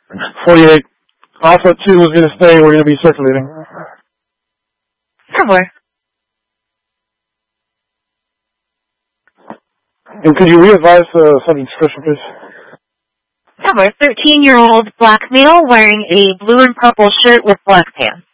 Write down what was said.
48. Alpha 2 is going to stay. We're going to be circulating. Cowboy. And could you re-advise the subject description, please? Cowboy, 13-year-old black male wearing a blue and purple shirt with black pants.